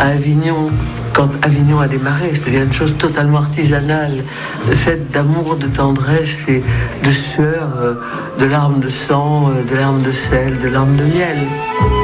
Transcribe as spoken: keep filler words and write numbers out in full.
à Avignon, quand Avignon a démarré, c'est-à-dire une chose totalement artisanale, faite d'amour, de tendresse et de sueur, de larmes de sang, de larmes de sel, de larmes de miel.